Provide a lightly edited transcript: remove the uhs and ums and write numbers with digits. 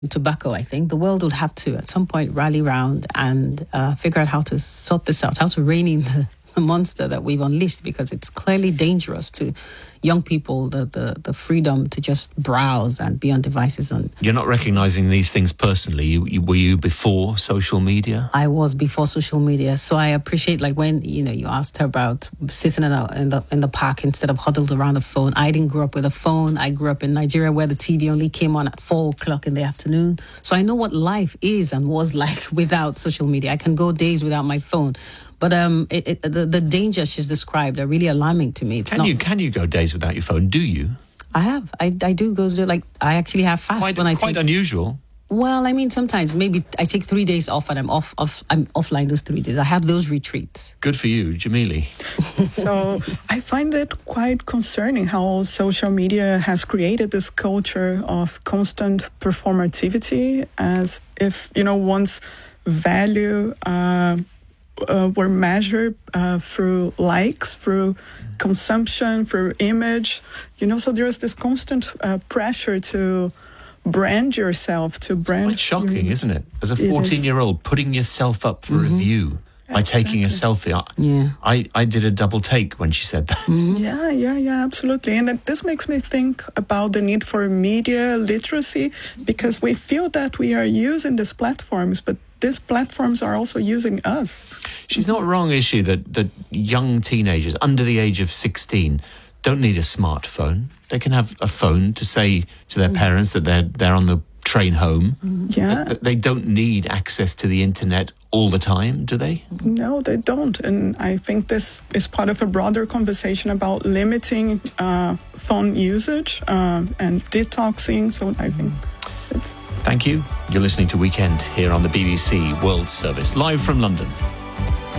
tobacco, I think the world would have to at some point rally round and figure out how to sort this out, how to rein in the monster that we've unleashed, because it's clearly dangerous to young people, the freedom to just browse and be on devices. You're not recognising these things personally. Were you before social media? I was before social media, so I appreciate when you asked her about sitting in the park instead of huddled around a phone. I didn't grow up with a phone. I grew up in Nigeria where the TV only came on at 4 o'clock in the afternoon. So I know what life is and was like without social media. I can go days without my phone. But the dangers she's described are really alarming to me. Can you go days without your phone? Do you? I have. I do go to, I actually have fast when I take... Quite unusual. Well, I mean, sometimes maybe I take 3 days off and I'm offline those 3 days. I have those retreats. Good for you, Jamili. So I find it quite concerning how social media has created this culture of constant performativity, as if, one's value... were measured through likes, through consumption, through image. So there's this constant pressure to brand yourself, It's quite shocking, isn't it? As a 14-year-old, putting yourself up for review by taking a selfie. Yeah. I did a double take when she said that. Mm-hmm. Yeah, absolutely. And this makes me think about the need for media literacy, because we feel that we are using these platforms, but these platforms are also using us. She's not wrong, is she, that young teenagers under the age of 16 don't need a smartphone. They can have a phone to say to their parents that they're on the train home. Yeah. They don't need access to the internet all the time, do they? No, they don't. And I think this is part of a broader conversation about limiting phone usage and detoxing. So I think it's... Thank you. You're listening to Weekend here on the BBC World Service, live from London.